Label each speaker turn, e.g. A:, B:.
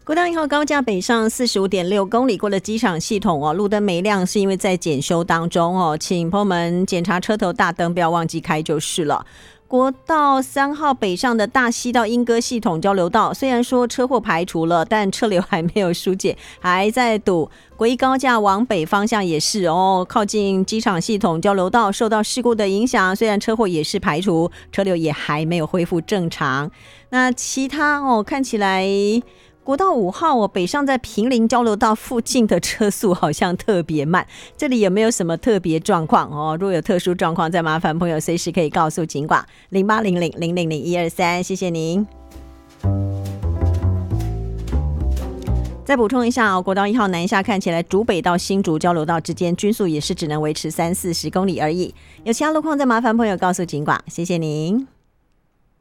A: 国道1号高架北上45.6公里，过了机场系统路灯没亮是因为在检修当中请朋友们检查车头大灯，不要忘记开就是了。国道3号北上的大溪到莺歌系统交流道，虽然说车祸排除了，但车流还没有疏解，还在堵。国一高架往北方向也是靠近机场系统交流道受到事故的影响，虽然车祸也是排除，车流也还没有恢复正常。那其他看起来国道5号北上在坪林交流道附近的车速好像特别慢，这里有没有什么特别状况如果有特殊状况，再麻烦朋友随时可以告诉警广0800000123，谢谢您。再补充一下国道1号南下看起来竹北到新竹交流道之间均速也是只能维持30-40公里而已，有其他路况再麻烦朋友告诉警广，谢谢您。